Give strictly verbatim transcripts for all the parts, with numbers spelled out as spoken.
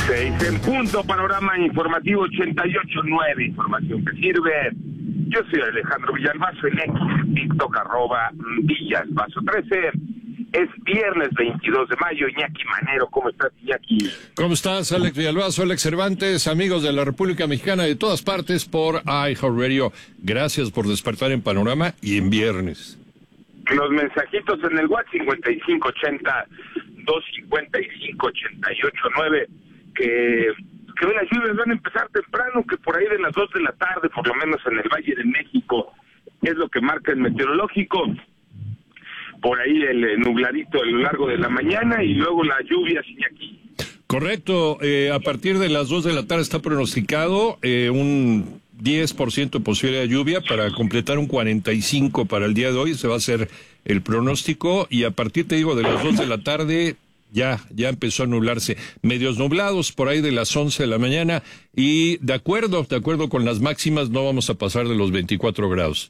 Seis en punto, panorama informativo ochenta y ocho nueve, información que sirve. Yo soy Alejandro Villalbazo, en X, TikTok, arroba Villalbazo trece. Es viernes veintidós de mayo. Iñaki Manero, ¿cómo estás, Iñaki? ¿Cómo estás, Alex Villalbazo, Alex Cervantes, amigos de la República Mexicana de todas partes por iHeartRadio? Gracias por despertar en Panorama y en viernes. Los mensajitos en el WhatsApp cincuenta y cinco ochenta, doscientos cincuenta y cinco, ochenta y ocho nueve, que, que hoy las lluvias van a empezar temprano, que por ahí de las dos de la tarde, por lo menos en el Valle de México, es lo que marca el meteorológico. Por ahí el nubladito a lo largo de la mañana y luego la lluvia sigue aquí. Correcto, eh, a partir de las dos de la tarde está pronosticado eh, un diez por ciento de posibilidad de lluvia para completar un cuarenta y cinco por ciento para el día de hoy. Se va a hacer el pronóstico y a partir, te digo, de las dos de la tarde ya, ya empezó a nublarse. Medios nublados por ahí de las once de la mañana y de acuerdo, de acuerdo con las máximas no vamos a pasar de los veinticuatro grados.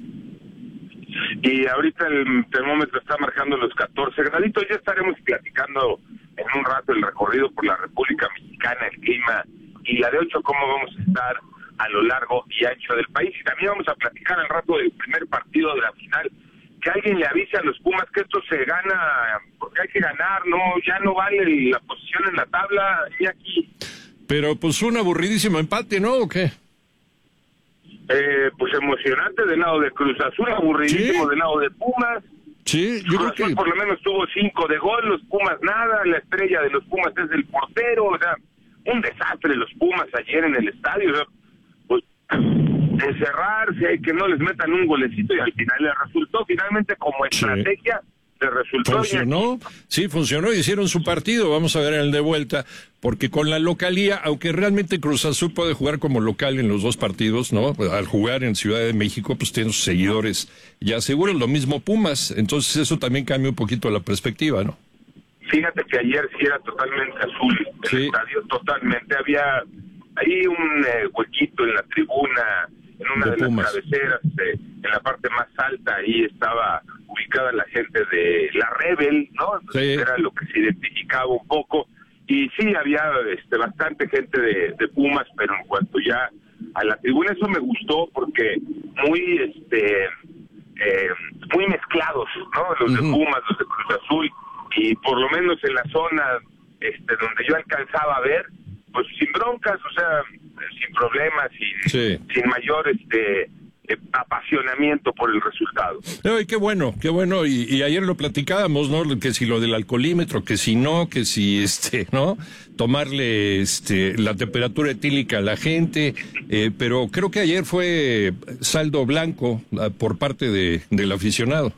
Y ahorita el termómetro está marcando los catorce graditos. Ya estaremos platicando en un rato el recorrido por la República Mexicana, el clima y la de ocho, cómo vamos a estar a lo largo y ancho del país. Y también vamos a platicar al rato del primer partido de la final. Que alguien le avise a los Pumas que esto se gana porque hay que ganar, no, ya no vale la posición en la tabla y aquí. Pero pues un aburridísimo empate, ¿no? ¿O qué? Eh, pues emocionante del lado de Cruz Azul, aburridísimo ¿Sí? del lado de Pumas. Sí, yo Cruz creo Azul que por lo menos tuvo cinco de gol, los Pumas nada, la estrella de los Pumas es el portero, o sea, un desastre los Pumas ayer en el estadio, o sea, pues encerrarse, hay que no les metan un golecito y al final les resultó, finalmente como estrategia sí. les resultó. Funcionó, sí, funcionó, hicieron su partido, vamos a ver en el de vuelta, porque con la localía, aunque realmente Cruz Azul puede jugar como local en los dos partidos, ¿no? Al jugar en Ciudad de México, pues tiene sus seguidores ya seguros, lo mismo Pumas, entonces eso también cambia un poquito la perspectiva, ¿no? Fíjate que ayer sí era totalmente azul el sí. estadio, totalmente, había ahí un eh, huequito en la tribuna, en una de, de las cabeceras, eh, en la parte más alta, ahí estaba ubicada la gente de la Rebel, ¿no? Sí. Era lo que se identificaba un poco, y sí, había este bastante gente de, de Pumas, pero en cuanto ya a la tribuna, eso me gustó, porque muy, este, eh, muy mezclados, ¿no? Los uh-huh. de Pumas, los de Cruz Azul, y por lo menos en la zona este donde yo alcanzaba a ver, pues sin broncas, o sea, sin problemas, sin, sí. sin mayor este eh, apasionamiento por el resultado. Ay, qué bueno, qué bueno, y, y ayer lo platicábamos, ¿no? Que si lo del alcoholímetro, que si no, que si este, ¿no? Tomarle este la temperatura etílica a la gente, eh, pero creo que ayer fue saldo blanco uh, por parte de del aficionado.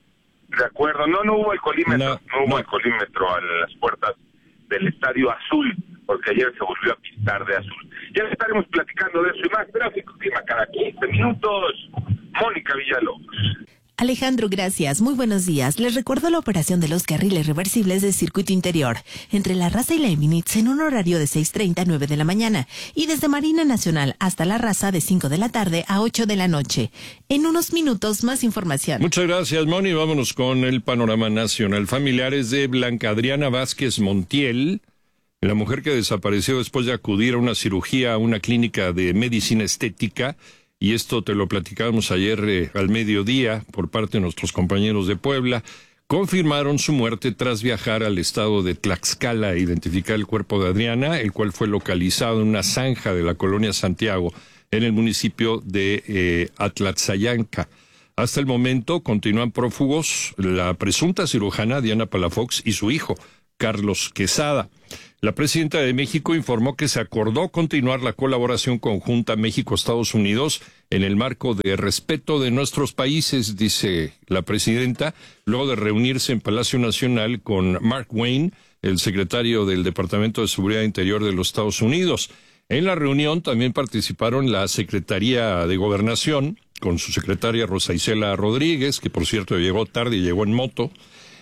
De acuerdo, no, no hubo alcoholímetro, no, no hubo no. alcoholímetro a las puertas del Estadio Azul, porque ayer se volvió a pintar de azul. Ya estaremos platicando de eso y más. Tráfico, clima cada quince minutos. Mónica Villalobos. Alejandro, gracias. Muy buenos días. Les recuerdo la operación de los carriles reversibles del circuito interior entre La Raza y la Eminitz en un horario de seis treinta a nueve de la mañana y desde Marina Nacional hasta La Raza de cinco de la tarde a ocho de la noche. En unos minutos, más información. Muchas gracias, Moni. Vámonos con el panorama nacional. Familiares de Blanca Adriana Vázquez Montiel, la mujer que desapareció después de acudir a una cirugía a una clínica de medicina estética, y esto te lo platicábamos ayer eh, al mediodía por parte de nuestros compañeros de Puebla, confirmaron su muerte tras viajar al estado de Tlaxcala a identificar el cuerpo de Adriana, el cual fue localizado en una zanja de la colonia Santiago, en el municipio de eh, Atlatzayanca. Hasta el momento continúan prófugos la presunta cirujana Diana Palafox y su hijo, Carlos Quesada. La presidenta de México informó que se acordó continuar la colaboración conjunta México-Estados Unidos en el marco de respeto de nuestros países, dice la presidenta, luego de reunirse en Palacio Nacional con Mark Wayne, el secretario del Departamento de Seguridad Interior de los Estados Unidos. En la reunión también participaron la Secretaría de Gobernación, con su secretaria Rosa Isela Rodríguez, que por cierto llegó tarde y llegó en moto,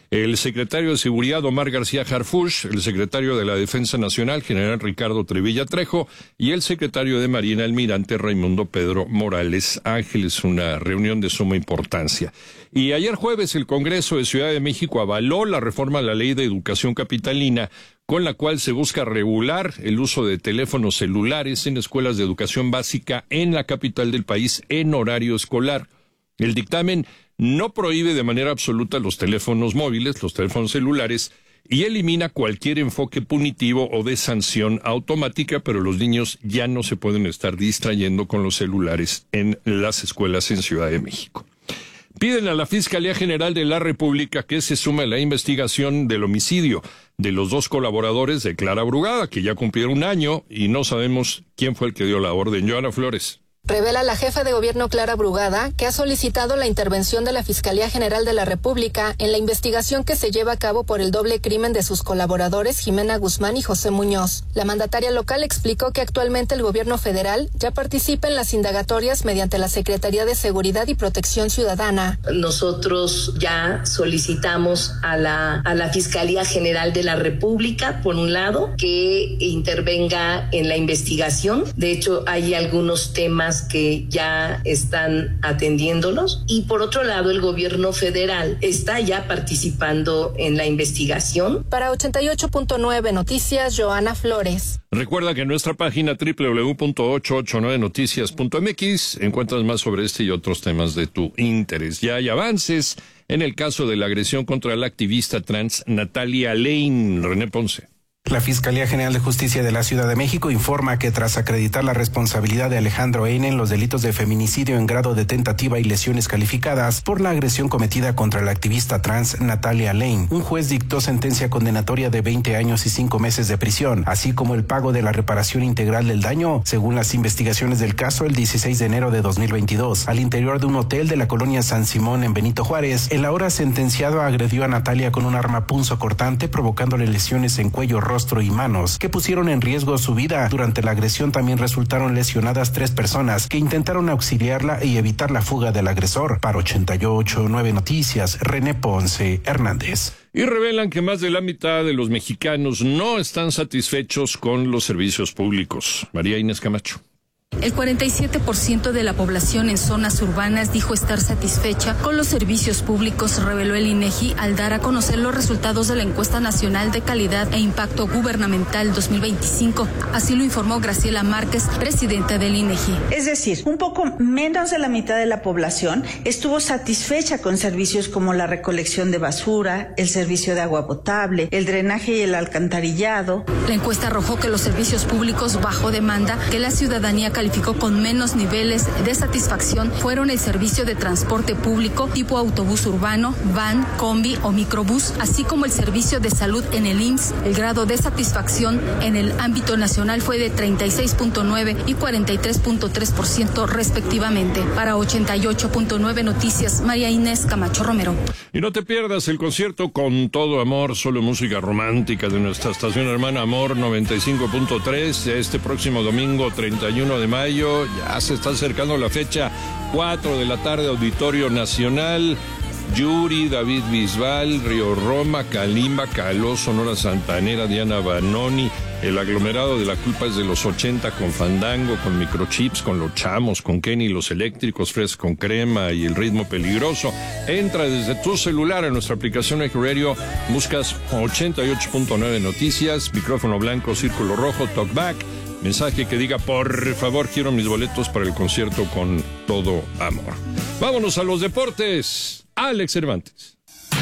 el secretario de Seguridad Omar García Harfuch, el secretario de la Defensa Nacional general Ricardo Trevilla Trejo y el secretario de Marina almirante Raimundo Pedro Morales Ángeles, una reunión de suma importancia. Y ayer jueves el Congreso de Ciudad de México avaló la reforma a la Ley de Educación Capitalina, con la cual se busca regular el uso de teléfonos celulares en escuelas de educación básica en la capital del país en horario escolar. El dictamen no prohíbe de manera absoluta los teléfonos móviles, los teléfonos celulares, y elimina cualquier enfoque punitivo o de sanción automática, pero los niños ya no se pueden estar distrayendo con los celulares en las escuelas en Ciudad de México. Piden a la Fiscalía General de la República que se sume a la investigación del homicidio de los dos colaboradores de Clara Brugada, que ya cumplieron un año y no sabemos quién fue el que dio la orden. Joana Flores. Revela la jefa de gobierno Clara Brugada que ha solicitado la intervención de la Fiscalía General de la República en la investigación que se lleva a cabo por el doble crimen de sus colaboradores Jimena Guzmán y José Muñoz. La mandataria local explicó que actualmente el gobierno federal ya participa en las indagatorias mediante la Secretaría de Seguridad y Protección Ciudadana. Nosotros ya solicitamos a la, a la Fiscalía General de la República, por un lado, que intervenga en la investigación. De hecho, hay algunos temas que ya están atendiéndolos, y por otro lado el gobierno federal está ya participando en la investigación. Para ochenta y ocho punto nueve Noticias, Joana Flores. Recuerda que en nuestra página doble u doble u doble u punto ochocientos ochenta y nueve noticias punto m x encuentras más sobre este y otros temas de tu interés. Ya hay avances en el caso de la agresión contra la activista trans Natalia Lane. René Ponce. La Fiscalía General de Justicia de la Ciudad de México informa que tras acreditar la responsabilidad de Alejandro N. en los delitos de feminicidio en grado de tentativa y lesiones calificadas por la agresión cometida contra la activista trans Natalia Lane, un juez dictó sentencia condenatoria de veinte años y cinco meses de prisión, así como el pago de la reparación integral del daño, según las investigaciones del caso. El dieciséis de enero de dos mil veintidós, al interior de un hotel de la colonia San Simón en Benito Juárez, el ahora sentenciado agredió a Natalia con un arma punzocortante, provocándole lesiones en cuello, rostro y manos que pusieron en riesgo su vida. Durante la agresión también resultaron lesionadas tres personas que intentaron auxiliarla y evitar la fuga del agresor. Para ochenta y ocho punto nueve Noticias, René Ponce Hernández. Y revelan que más de la mitad de los mexicanos no están satisfechos con los servicios públicos. María Inés Camacho. El cuarenta y siete por ciento de la población en zonas urbanas dijo estar satisfecha con los servicios públicos, reveló el INEGI al dar a conocer los resultados de la Encuesta Nacional de Calidad e Impacto Gubernamental dos mil veinticinco. Así lo informó Graciela Márquez, presidenta del INEGI. Es decir, un poco menos de la mitad de la población estuvo satisfecha con servicios como la recolección de basura, el servicio de agua potable, el drenaje y el alcantarillado. La encuesta arrojó que los servicios públicos bajo demanda que la ciudadanía calificó con menos niveles de satisfacción fueron el servicio de transporte público tipo autobús urbano, van, combi o microbús, así como el servicio de salud en el I M S S. El grado de satisfacción en el ámbito nacional fue de treinta y seis punto nueve y cuarenta y tres punto tres por ciento respectivamente. Para ochenta y ocho punto nueve Noticias, María Inés Camacho Romero. Y no te pierdas el concierto Con Todo Amor, solo música romántica de nuestra estación hermana Amor noventa y cinco punto tres, este próximo domingo treinta y uno de mayo. Ya se está acercando la fecha, cuatro de la tarde, Auditorio Nacional. Yuri, David Bisbal, Río Roma, Kalimba, Caló, Sonora Santanera, Diana Banoni. El aglomerado de La Culpa es de los ochenta, con Fandango, con Microchips, con Los Chamos, con Kenny, Los Eléctricos, Fres con Crema y El Ritmo Peligroso. Entra desde tu celular a nuestra aplicación iHeartRadio, buscas ochenta y ocho punto nueve Noticias, micrófono blanco, círculo rojo, talkback, mensaje que diga, por favor, quiero mis boletos para el concierto Con Todo Amor. Vámonos a los deportes. Alex Cervantes.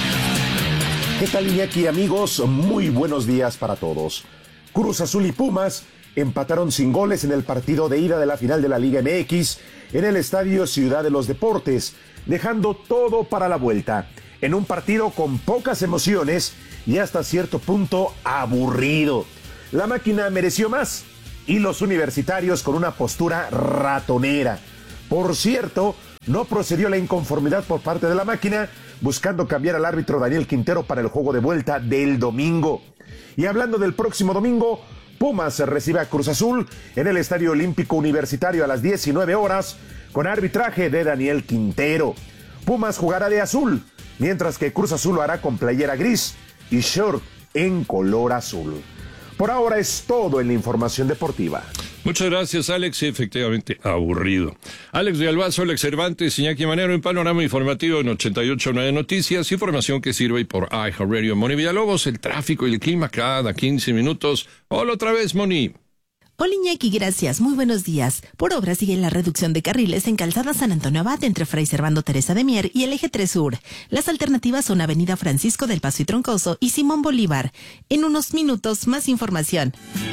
¿Qué tal, Iñaki, amigos? Muy buenos días para todos. Cruz Azul y Pumas empataron sin goles en el partido de ida de la final de la Liga M X en el Estadio Ciudad de los Deportes, dejando todo para la vuelta, en un partido con pocas emociones y hasta cierto punto aburrido. La máquina mereció más y los universitarios con una postura ratonera. Por cierto, no procedió la inconformidad por parte de la máquina, buscando cambiar al árbitro Daniel Quintero para el juego de vuelta del domingo. Y hablando del próximo domingo, Pumas recibe a Cruz Azul en el Estadio Olímpico Universitario a las diecinueve horas con arbitraje de Daniel Quintero. Pumas jugará de azul, mientras que Cruz Azul lo hará con playera gris y short en color azul. Por ahora es todo en la información deportiva. Muchas gracias, Alex. Efectivamente, aburrido. Alex de Albazo, Alex Cervantes, Iñaki Manero en Panorama Informativo en ochenta y ocho punto nueve Noticias. Información que sirve por iHeartRadio. Moni Villalobos, el tráfico y el clima cada quince minutos. Hola otra vez, Moni. Hola Iñaki, gracias. Muy buenos días. Por obra sigue la reducción de carriles en Calzada San Antonio Abad entre Fray Servando Teresa de Mier y el Eje tres Sur. Las alternativas son Avenida Francisco del Paso y Troncoso y Simón Bolívar. En unos minutos, más información.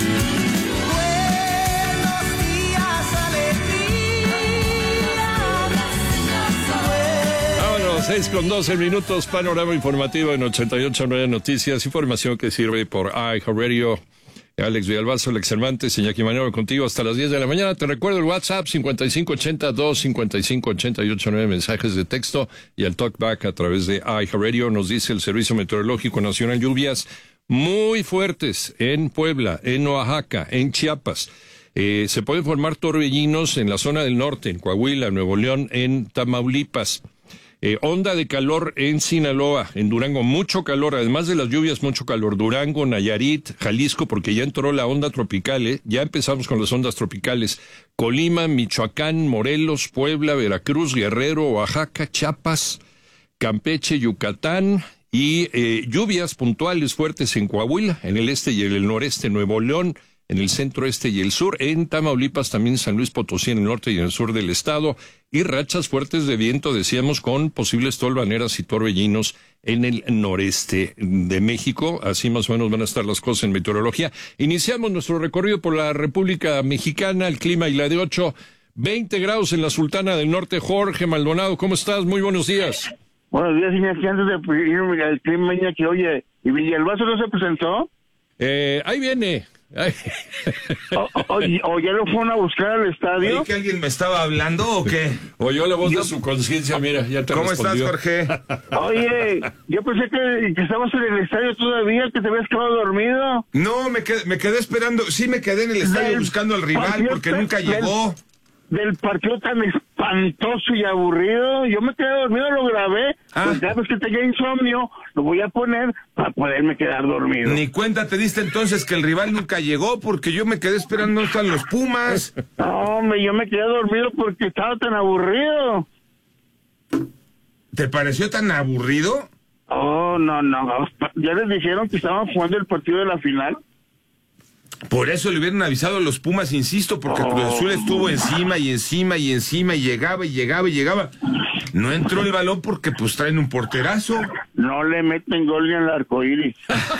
Vámonos, seis con doce minutos, Panorama Informativo en ochenta y ocho punto nueve Noticias. Información que sirve por iHeartRadio. Alex Villalbazo, Alex Cervantes, Iñaki Manero contigo hasta las diez de la mañana. Te recuerdo el WhatsApp cincuenta y cinco ochenta, dos cincuenta y cinco ochenta y ocho nueve, mensajes de texto y el talkback a través de iHeartRadio. Nos dice el Servicio Meteorológico Nacional, lluvias muy fuertes en Puebla, en Oaxaca, en Chiapas. Eh, se pueden formar torbellinos en la zona del norte, en Coahuila, Nuevo León, en Tamaulipas. Eh, onda de calor en Sinaloa, en Durango, mucho calor, además de las lluvias, mucho calor. Durango, Nayarit, Jalisco, porque ya entró la onda tropical, ¿eh? Ya empezamos con las ondas tropicales. Colima, Michoacán, Morelos, Puebla, Veracruz, Guerrero, Oaxaca, Chiapas, Campeche, Yucatán y eh, lluvias puntuales fuertes en Coahuila, en el este y en el noreste, Nuevo León, en el centro este y el sur, en Tamaulipas también San Luis Potosí en el norte y en el sur del estado, y rachas fuertes de viento, decíamos, con posibles tolvaneras y torbellinos en el noreste de México. Así más o menos van a estar las cosas en meteorología. Iniciamos nuestro recorrido por la República Mexicana, el clima y la de ocho, veinte grados en la Sultana del Norte. Jorge Maldonado, ¿cómo estás? Muy buenos días. Buenos días, Iñaki. Antes de irme al clima, Iñaki, oye, ¿y Villalbazo no se presentó? Eh, ahí viene. o, o, o ya lo fueron a buscar al estadio. ¿Que alguien me estaba hablando o qué? Oyó la voz yo... de su conciencia, mira, ya te ¿Cómo respondió. estás, Jorge? Oye, yo pensé que, que estabas en el estadio todavía, que te habías quedado dormido. No, me quedé, me quedé esperando, sí me quedé en el estadio del buscando al rival porque nunca del, llegó. Del partido tan espantoso y aburrido, yo me quedé dormido, lo grabé, ah. Pues cada vez que tenía insomnio, lo voy a poner para poderme quedar dormido. Ni cuenta te diste entonces que el rival nunca llegó porque yo me quedé esperando hasta los Pumas. No, hombre, yo me quedé dormido porque estaba tan aburrido. ¿Te pareció tan aburrido? Oh, no, no, ya les dijeron que estaban jugando el partido de la final. Por eso le hubieran avisado a los Pumas, insisto, porque oh. Cruz Azul estuvo encima y encima y encima y llegaba y llegaba y llegaba. No entró el balón porque pues traen un porterazo. No le meten gol ni al arcoíris.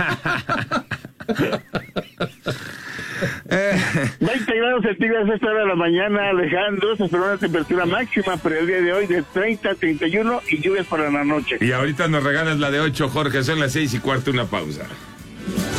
veinte grados centígrados a esta hora de la mañana, Alejandro. Se espera una temperatura máxima para el día de hoy de treinta a treinta y uno y lluvias para la noche. Y ahorita nos regalas la de ocho, Jorge. Son las seis y cuarto, una pausa.